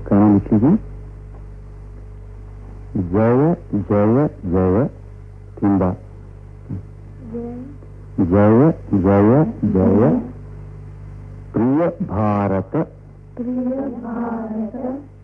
कहना लिखिए। जय जय जय तीन बार। जय जय जय प्रिय भारत, प्रिय भारत